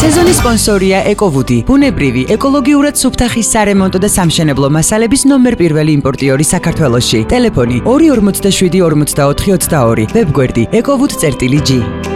სეზონის სპონსორია ეკოვუდი, ბუნებრივი, ეკოლოგიურად სუფთახის სარემონტო და სამშენებლო მასალების ნომერ პირველი იმპორტიორი საქართველოში. ტელეფონი 247 44 22, ვებგვერდი ecowood.gr